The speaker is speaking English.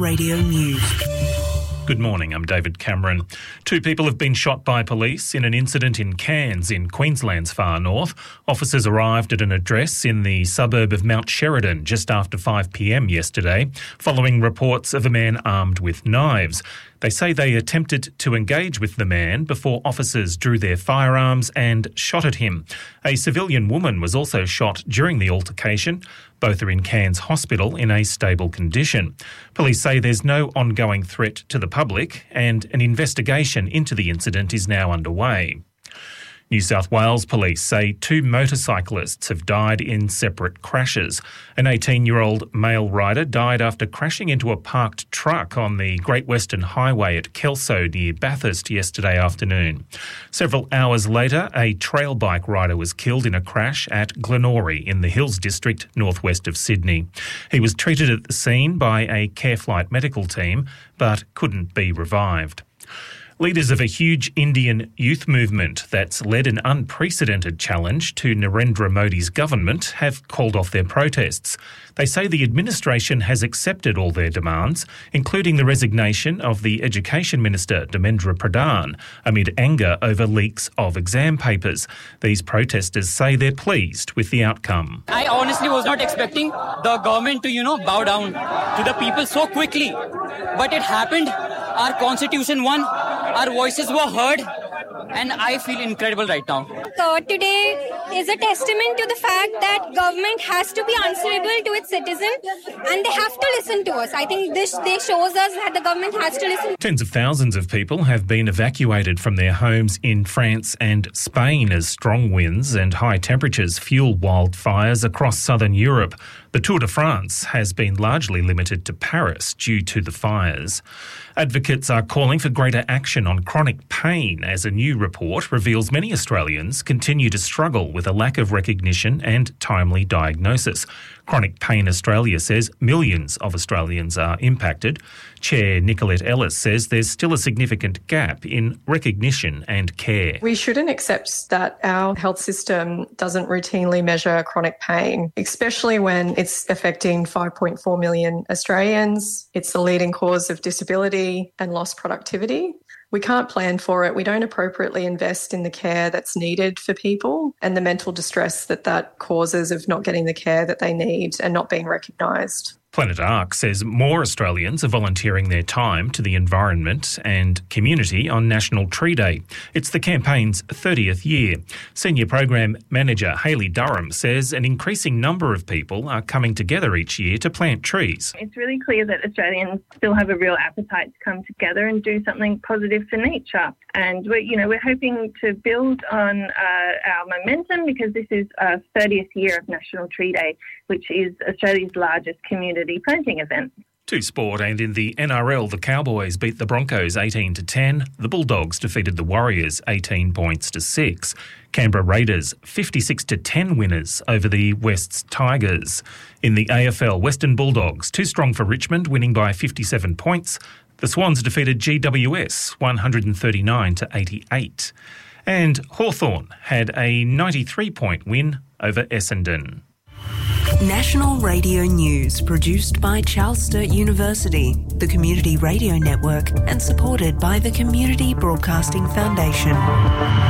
Radio News. Good morning, I'm David Cameron. 2 people have been shot by police in an incident in Cairns in Queensland's far north. Officers arrived at an address in the suburb of Mount Sheridan just after 5 p.m. yesterday, following reports of a man armed with knives. They say they attempted to engage with the man before officers drew their firearms and shot at him. A civilian woman was also shot during the altercation. Both are in Cairns Hospital in a stable condition. Police say there's no ongoing threat to the public and an investigation into the incident is now underway. New South Wales police say 2 motorcyclists have died in separate crashes. An 18-year-old male rider died after crashing into a parked truck on the Great Western Highway at Kelso near Bathurst yesterday afternoon. Several hours later, a trail bike rider was killed in a crash at Glenorrey in the Hills District, northwest of Sydney. He was treated at the scene by a Careflight medical team, but couldn't be revived. Leaders of a huge Indian youth movement that's led an unprecedented challenge to Narendra Modi's government have called off their protests. They say the administration has accepted all their demands, including the resignation of the Education Minister, Dharmendra Pradhan, amid anger over leaks of exam papers. These protesters say they're pleased with the outcome. I honestly was not expecting the government to, bow down to the people so quickly. But it happened. Our constitution won. Our voices were heard, and I feel incredible right now. Today is a testament to the fact that government has to be answerable to its citizens, and they have to listen to us. I think this shows us that the government has to listen. Tens of thousands of people have been evacuated from their homes in France and Spain as strong winds and high temperatures fuel wildfires across southern Europe. The Tour de France has been largely limited to Paris due to the fires. Advocates are calling for greater action on chronic pain as a new report reveals many Australians continue to struggle with a lack of recognition and timely diagnosis. Chronic Pain Australia says millions of Australians are impacted. Chair Nicolette Ellis says there's still a significant gap in recognition and care. We shouldn't accept that our health system doesn't routinely measure chronic pain, especially when it's affecting 5.4 million Australians. It's the leading cause of disability and lost productivity. We can't plan for it. We don't appropriately invest in the care that's needed for people and the mental distress that causes of not getting the care that they need and not being recognised. Planet Ark says more Australians are volunteering their time to the environment and community on National Tree Day. It's the campaign's 30th year. Senior Program Manager Hayley Durham says an increasing number of people are coming together each year to plant trees. It's really clear that Australians still have a real appetite to come together and do something positive for nature. And we're hoping to build on our momentum because this is our 30th year of National Tree Day, which is Australia's largest community planting event. To sport, and in the NRL, the Cowboys beat the Broncos 18-10. The Bulldogs defeated the Warriors 18 points to 6. Canberra Raiders 56-10 winners over the Wests Tigers. In the AFL, Western Bulldogs too strong for Richmond, winning by 57 points. The Swans defeated GWS 139-88. And Hawthorn had a 93-point win over Essendon. National Radio News, produced by Charles Sturt University, the Community Radio Network, and supported by the Community Broadcasting Foundation.